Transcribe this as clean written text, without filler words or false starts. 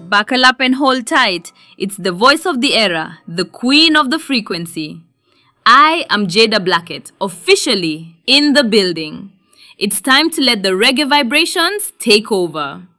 Buckle up and hold tight. It's the voice of the era, the queen of the frequency. I am Jada Blackett, officially in the building. It's time to let the reggae vibrations take over.